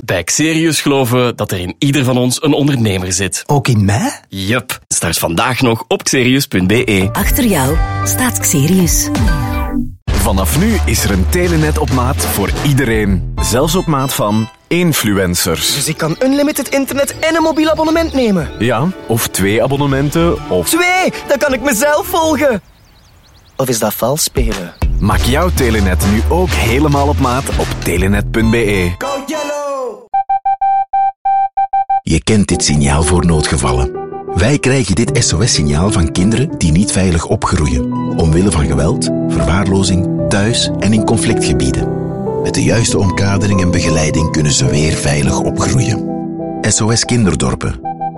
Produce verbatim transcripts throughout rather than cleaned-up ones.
Bij Xerius geloven we dat er in ieder van ons een ondernemer zit. Ook in mij? Yup. Start vandaag nog op xerius punt b e. Achter jou staat Xerius. Vanaf nu is er een Telenet op maat voor iedereen. Zelfs op maat van influencers. Dus ik kan unlimited internet en een mobiel abonnement nemen? Ja, of twee abonnementen, of... Twee! Dan kan ik mezelf volgen! Of is dat vals spelen? Maak jouw Telenet nu ook helemaal op maat op telenet punt b e. Go Yellow! Je kent dit signaal voor noodgevallen. Wij krijgen dit S O S-signaal van kinderen die niet veilig opgroeien, omwille van geweld, verwaarlozing, thuis en in conflictgebieden. Met de juiste omkadering en begeleiding kunnen ze weer veilig opgroeien. S O S Kinderdorpen.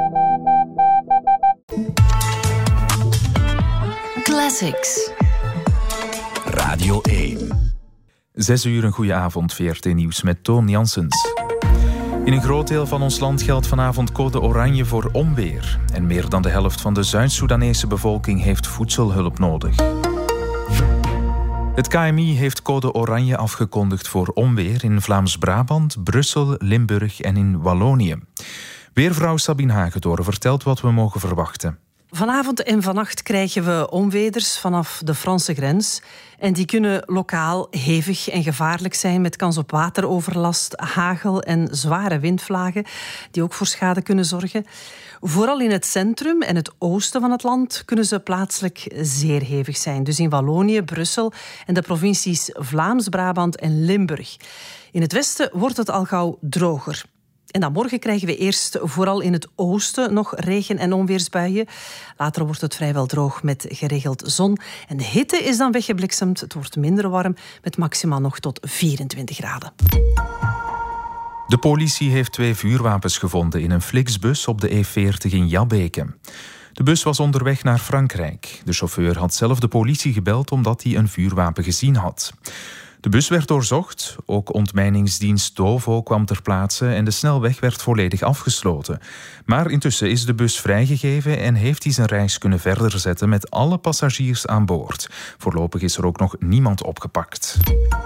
Classics. Radio één. Zes uur, een goede avond, V R T Nieuws met Toon Janssens. In een groot deel van ons land geldt vanavond code oranje voor onweer. En meer dan de helft van de Zuid-Soedanese bevolking heeft voedselhulp nodig. Het K M I heeft code oranje afgekondigd voor onweer in Vlaams-Brabant, Brussel, Limburg en in Wallonië. Weervrouw Sabine Hagedoorn vertelt wat we mogen verwachten. Vanavond en vannacht krijgen we onweders vanaf de Franse grens. En die kunnen lokaal hevig en gevaarlijk zijn met kans op wateroverlast, hagel en zware windvlagen die ook voor schade kunnen zorgen. Vooral in het centrum en het oosten van het land kunnen ze plaatselijk zeer hevig zijn. Dus in Wallonië, Brussel en de provincies Vlaams-Brabant en Limburg. In het westen wordt het al gauw droger. En dan morgen krijgen we eerst vooral in het oosten nog regen- en onweersbuien. Later wordt het vrijwel droog met geregeld zon. En de hitte is dan weggebliksemd. Het wordt minder warm met maximaal nog tot vierentwintig graden. De politie heeft twee vuurwapens gevonden in een Flixbus op de E veertig in Jabbeke. De bus was onderweg naar Frankrijk. De chauffeur had zelf de politie gebeld omdat hij een vuurwapen gezien had. De bus werd doorzocht, ook ontmijningsdienst Dovo kwam ter plaatse en de snelweg werd volledig afgesloten. Maar intussen is de bus vrijgegeven en heeft hij zijn reis kunnen verder zetten met alle passagiers aan boord. Voorlopig is er ook nog niemand opgepakt.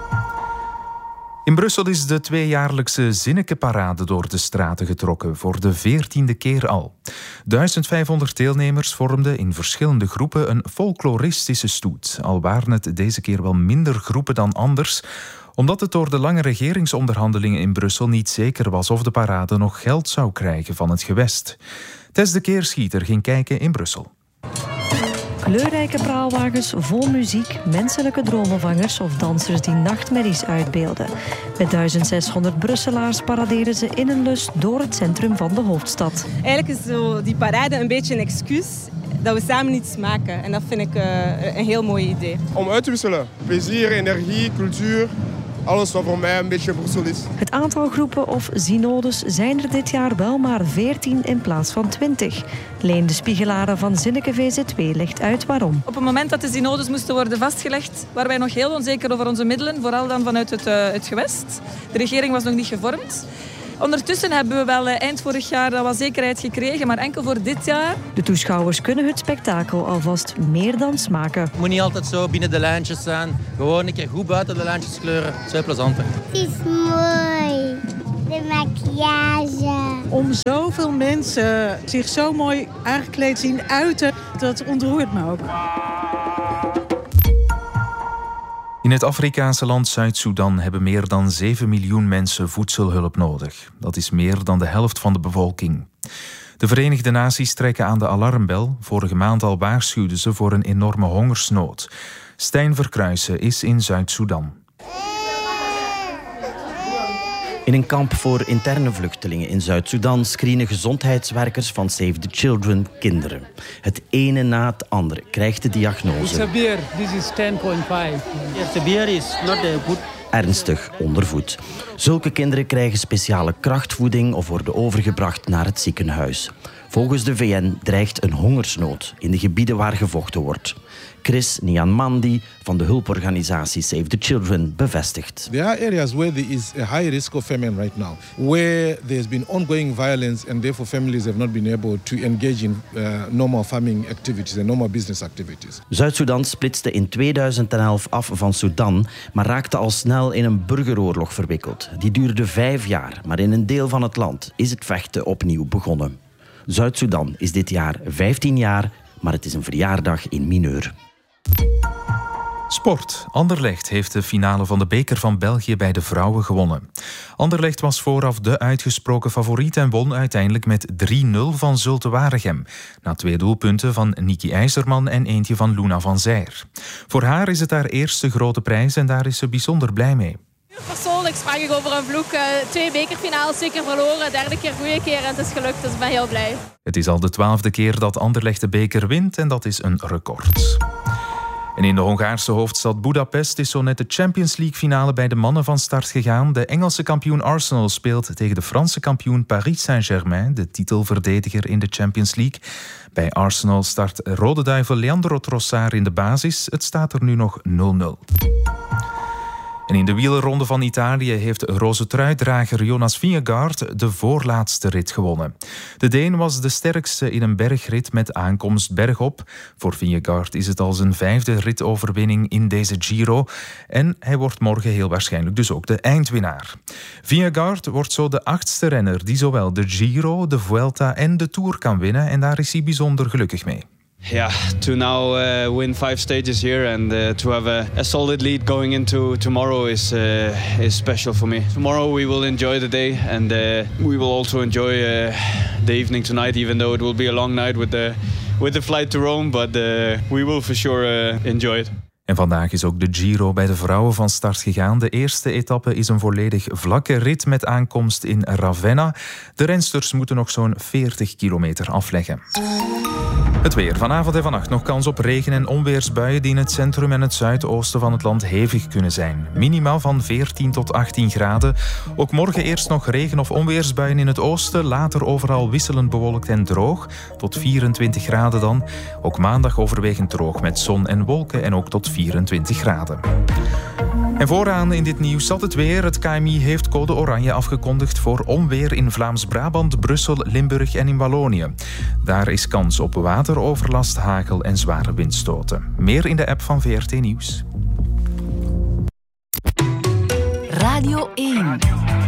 In Brussel is de tweejaarlijkse Zinneke-parade door de straten getrokken, voor de veertiende keer al. duizend vijfhonderd deelnemers vormden in verschillende groepen een folkloristische stoet, al waren het deze keer wel minder groepen dan anders, omdat het door de lange regeringsonderhandelingen in Brussel niet zeker was of de parade nog geld zou krijgen van het gewest. Tess de Keerschieter ging kijken in Brussel. Kleurrijke praalwagens vol muziek, menselijke dromenvangers of dansers die nachtmerries uitbeelden. Met duizend zeshonderd Brusselaars paraderen ze in een lus door het centrum van de hoofdstad. Eigenlijk is zo die parade een beetje een excuus dat we samen iets maken. En dat vind ik uh, een heel mooi idee. Om uit te wisselen. Plezier, energie, cultuur. Alles wat voor mij een beetje Brussel is. Het aantal groepen of synodes zijn er dit jaar wel maar veertien in plaats van twintig. Leen de Spiegelaren van Zinneke V Z W legt uit waarom. Op het moment dat de synodes moesten worden vastgelegd, waren wij nog heel onzeker over onze middelen, vooral dan vanuit het, uh, het gewest. De regering was nog niet gevormd. Ondertussen hebben we wel eind vorig jaar dat wat zekerheid gekregen, maar enkel voor dit jaar. De toeschouwers kunnen het spektakel alvast meer dan smaken. Het moet niet altijd zo binnen de lijntjes zijn. Gewoon een keer goed buiten de lijntjes kleuren. Dat is wel plezanter. Het is mooi. De maquillage. Om zoveel mensen zich zo mooi aangekleed zien uiten, dat ontroert me ook. In het Afrikaanse land Zuid-Soedan hebben meer dan zeven miljoen mensen voedselhulp nodig. Dat is meer dan de helft van de bevolking. De Verenigde Naties trekken aan de alarmbel. Vorige maand al waarschuwden ze voor een enorme hongersnood. Stijn Verkruijsen is in Zuid-Soedan. In een kamp voor interne vluchtelingen in Zuid-Soedan screenen gezondheidswerkers van Save the Children kinderen. Het ene na het andere krijgt de diagnose. Severe, this is ten point five. Yes, severe is not good. Ernstig ondervoed. Zulke kinderen krijgen speciale krachtvoeding of worden overgebracht naar het ziekenhuis. Volgens de V N dreigt een hongersnood in de gebieden waar gevochten wordt. Chris Nyanmandi van de hulporganisatie Save the Children bevestigt. There are areas where there is a high risk of famine right now, where there's been ongoing violence and therefore families have not been able to engage in uh, normal farming activities and normal business activities. Zuid-Soedan splitste in tweeduizend elf af van Sudan, maar raakte al snel in een burgeroorlog verwikkeld. Die duurde vijf jaar, maar in een deel van het land is het vechten opnieuw begonnen. Zuid-Soedan is dit jaar vijftien jaar, maar het is een verjaardag in mineur. Sport. Anderlecht heeft de finale van de beker van België bij de vrouwen gewonnen. Anderlecht was vooraf de uitgesproken favoriet en won uiteindelijk met drie nul van Zulte Waregem. Na twee doelpunten van Niki IJzerman en eentje van Luna van Zijr. Voor haar is het haar eerste grote prijs en daar is ze bijzonder blij mee. Persoonlijk sprak ik over een vloek. Uh, twee bekerfinales, twee keer verloren, derde keer goede keer en het is gelukt, dus ik ben heel blij. Het is al de twaalfde keer dat Anderlecht de beker wint en dat is een record. En in de Hongaarse hoofdstad Budapest is zo net de Champions League finale bij de mannen van start gegaan. De Engelse kampioen Arsenal speelt tegen de Franse kampioen Paris Saint-Germain, de titelverdediger in de Champions League. Bij Arsenal start Rode Duivel Leandro Trossard in de basis. Het staat er nu nog nul nul. En in de wielerronde van Italië heeft roze truidrager Jonas Vingegaard de voorlaatste rit gewonnen. De Deen was de sterkste in een bergrit met aankomst bergop. Voor Vingegaard is het al zijn vijfde ritoverwinning in deze Giro. En hij wordt morgen heel waarschijnlijk dus ook de eindwinnaar. Vingegaard wordt zo de achtste renner die zowel de Giro, de Vuelta en de Tour kan winnen. En daar is hij bijzonder gelukkig mee. Yeah, to now uh, win five stages here and uh, to have a, a solid lead going into tomorrow is uh, is special for me. Tomorrow we will enjoy the day and uh, we will also enjoy uh, the evening tonight, even though it will be a long night with the with the flight to Rome, but uh, we will for sure uh, enjoy it. En vandaag is ook de Giro bij de vrouwen van start gegaan. De eerste etappe is een volledig vlakke rit met aankomst in Ravenna. De rensters moeten nog zo'n veertig kilometer afleggen. Het weer. Vanavond en vannacht nog kans op regen- en onweersbuien die in het centrum en het zuidoosten van het land hevig kunnen zijn. Minimaal van veertien tot achttien graden. Ook morgen eerst nog regen- of onweersbuien in het oosten. Later overal wisselend bewolkt en droog. Tot vierentwintig graden dan. Ook maandag overwegend droog met zon en wolken en ook tot vierentwintig graden. En vooraan in dit nieuws zat het weer. Het K M I heeft code oranje afgekondigd voor onweer in Vlaams-Brabant, Brussel, Limburg en in Wallonië. Daar is kans op wateroverlast, hagel en zware windstoten. Meer in de app van V R T Nieuws. Radio één.